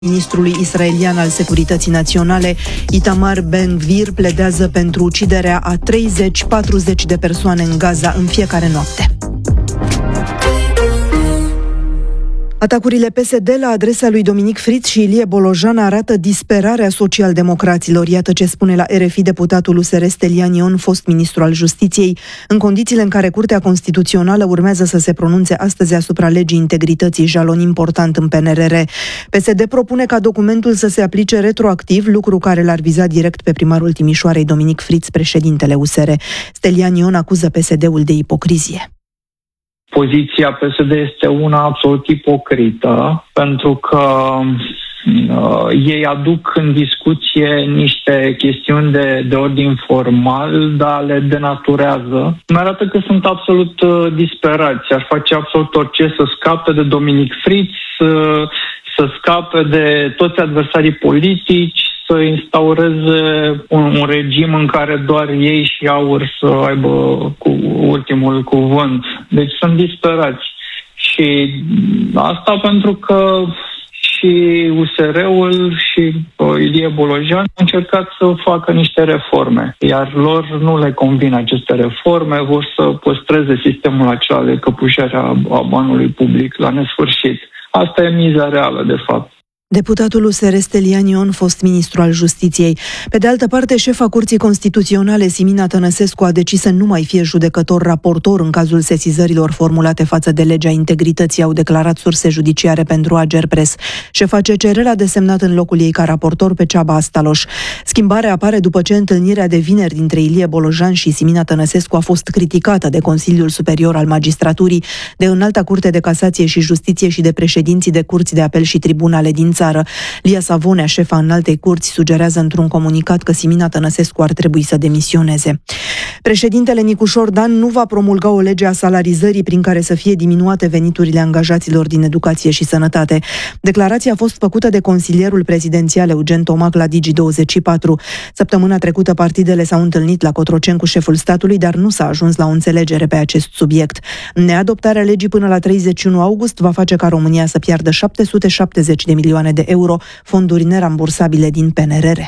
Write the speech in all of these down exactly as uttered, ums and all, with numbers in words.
Ministrului israelian al Securității Naționale, Itamar Ben-Gvir, pledează pentru uciderea a treizeci patruzeci de persoane în Gaza în fiecare noapte. Atacurile P S D la adresa lui Dominic Fritz și Ilie Bolojan arată disperarea socialdemocraților. Iată ce spune la R F I deputatul U S R Stelian Ion, fost ministru al Justiției, în condițiile în care Curtea Constituțională urmează să se pronunțe astăzi asupra legii integrității, jalon important în P N R R. P S D propune ca documentul să se aplice retroactiv, lucru care l-ar viza direct pe primarul Timișoarei, Dominic Fritz, președintele U S R. Stelian Ion acuză P S D-ul de ipocrizie. Poziția P S D este una absolut ipocrită, pentru că uh, ei aduc în discuție niște chestiuni de, de ordin formal, dar le denaturează. Mi arată că sunt absolut uh, disperați, ar face absolut orice să scape de Dominic Fritz, uh, să scape de toți adversarii politici, să instaureze un, un regim în care doar ei și AUR să aibă cu ultimul cuvânt. Deci sunt disperați. Și asta pentru că și U S R-ul și Ilie Bolojan au încercat să facă niște reforme, iar lor nu le convin aceste reforme, vor să păstreze sistemul acela de căpușare a banului public la nesfârșit. Asta e miza reală, de fapt. Deputatul U S R Stelian Ion, fost ministru al Justiției. Pe de altă parte, șefa Curții Constituționale, Simina Tănăsescu, a decis să nu mai fie judecător raportor în cazul sesizărilor formulate față de legea integrității, au declarat surse judiciare pentru Agerpres. Șefa C C R l-a desemnat în locul ei ca raportor pe Ceaba Astaloș. Schimbarea apare după ce întâlnirea de vineri dintre Ilie Bolojan și Simina Tănăsescu a fost criticată de Consiliul Superior al Magistraturii, de Înalta Curte de Casație și Justiție și de președinții de curți de apel și tribunale din țară. Lia Savonea, șefa Înaltei Curți, sugerează într-un comunicat că Simina Tănăsescu ar trebui să demisioneze. Președintele Nicușor Dan nu va promulga o lege a salarizării prin care să fie diminuate veniturile angajaților din educație și sănătate. Declarația a fost făcută de consilierul prezidențial Eugen Tomac la Digi douăzeci și patru. Săptămâna trecută partidele s-au întâlnit la Cotroceni cu șeful statului, dar nu s-a ajuns la o înțelegere pe acest subiect. Neadoptarea legii până la treizeci și unu august va face ca România să piardă șapte sute șaptezeci de milioane de euro, fonduri nerambursabile din P N R R.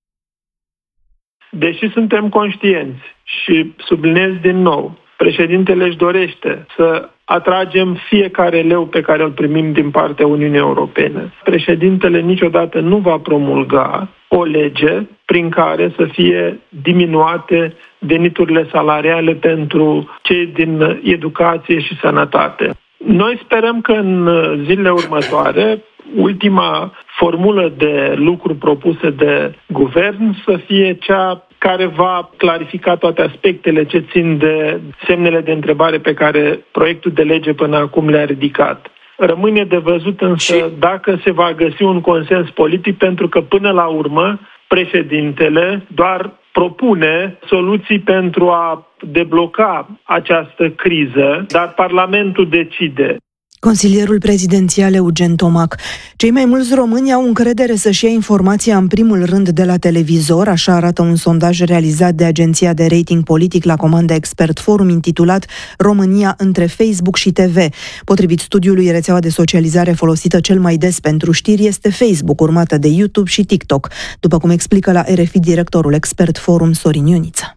Deși suntem conștienți și subliniez din nou, președintele își dorește să atragem fiecare leu pe care îl primim din partea Uniunii Europene. Președintele niciodată nu va promulga o lege prin care să fie diminuate veniturile salariale pentru cei din educație și sănătate. Noi sperăm că în zilele următoare ultima formulă de lucru propusă de guvern să fie cea care va clarifica toate aspectele ce țin de semnele de întrebare pe care proiectul de lege până acum le-a ridicat. Rămâne de văzut însă și dacă se va găsi un consens politic, pentru că până la urmă președintele doar propune soluții pentru a debloca această criză, dar Parlamentul decide. Consilierul prezidențial Eugen Tomac. Cei mai mulți români au încredere să-și ia informația în primul rând de la televizor, așa arată un sondaj realizat de agenția de rating politic la comanda Expert Forum intitulat România între Facebook și T V. Potrivit studiului, rețeaua de socializare folosită cel mai des pentru știri este Facebook, urmată de YouTube și TikTok, după cum explică la R F I directorul Expert Forum Sorin Ioniță.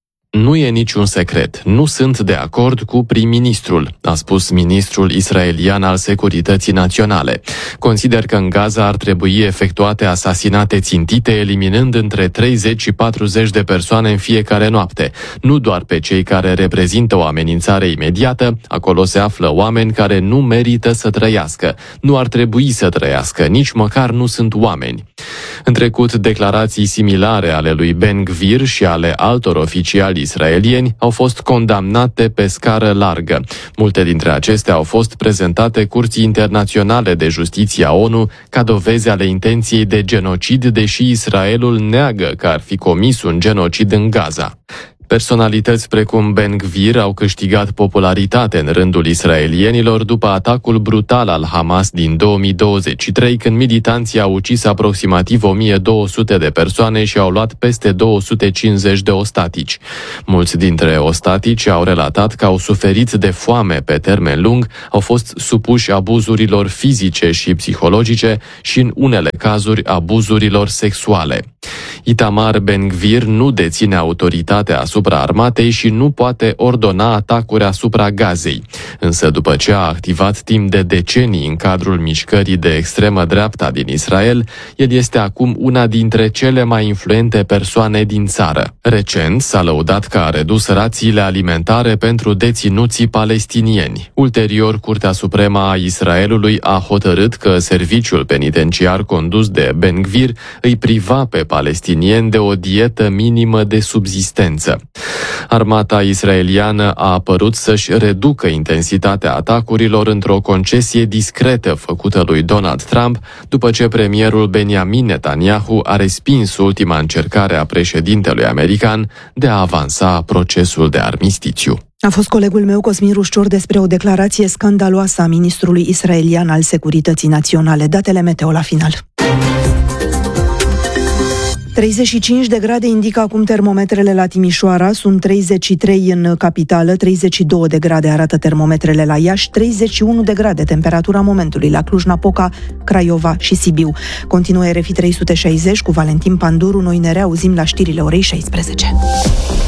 Nu e niciun secret. Nu sunt de acord cu prim-ministrul, a spus ministrul israelian al Securității Naționale. Consider că în Gaza ar trebui efectuate asasinate țintite, eliminând între treizeci și patruzeci de persoane în fiecare noapte. Nu doar pe cei care reprezintă o amenințare imediată, acolo se află oameni care nu merită să trăiască. Nu ar trebui să trăiască, nici măcar nu sunt oameni. În trecut, declarații similare ale lui Ben-Gvir și ale altor oficiali israelieni au fost condamnate pe scară largă. Multe dintre acestea au fost prezentate Curții Internaționale de Justiție a ONU ca dovezi ale intenției de genocid, deși Israelul neagă că ar fi comis un genocid în Gaza. Personalități precum Ben Gvir au câștigat popularitate în rândul israelienilor după atacul brutal al Hamas din două mii douăzeci și trei, când militanții au ucis aproximativ o mie două sute de persoane și au luat peste două sute cincizeci de ostatici. Mulți dintre ostatici au relatat că au suferit de foame pe termen lung, au fost supuși abuzurilor fizice și psihologice și, în unele cazuri, abuzurilor sexuale. Itamar Ben Gvir nu deține autoritatea asupra armatei și nu poate ordona atacuri asupra Gazei. Însă, după ce a activat timp de decenii în cadrul mișcării de extremă dreapta din Israel, el este acum una dintre cele mai influente persoane din țară. Recent s-a lăudat că a redus rațiile alimentare pentru deținuții palestinieni. Ulterior, Curtea Supremă a Israelului a hotărât că serviciul penitenciar condus de Ben Gvir îi priva pe palestinieni de o dietă minimă de subzistență. Armata israeliană a apărut să-și reducă intensitatea atacurilor într-o concesie discretă făcută lui Donald Trump, după ce premierul Benjamin Netanyahu a respins ultima încercare a președintelui american de a avansa procesul de armistițiu. A fost colegul meu Cosmin Rușcior despre o declarație scandaloasă a ministrului israelian al Securității Naționale. Datele meteo la final. treizeci și cinci de grade indică acum termometrele la Timișoara, sunt treizeci și trei în capitală, treizeci și două de grade arată termometrele la Iași, treizeci și unu de grade temperatura momentului la Cluj-Napoca, Craiova și Sibiu. Continuă R F I trei sute șaizeci cu Valentin Panduru, noi ne reauzim la știrile orei șaisprezece.